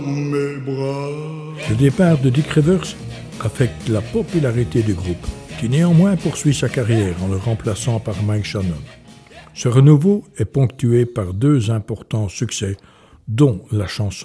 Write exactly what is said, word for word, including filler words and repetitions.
mes bras. Le départ de Dick Rivers affecte la popularité du groupe, qui néanmoins poursuit sa carrière en le remplaçant par Mike Shannon. Ce renouveau est ponctué par deux importants succès, dont la chanson